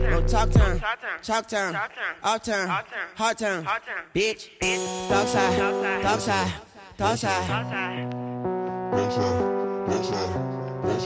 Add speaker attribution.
Speaker 1: No talk time, chalk time, off time, hard time, bitch. Dark side, dark side, dark side.
Speaker 2: Dark side, dark side.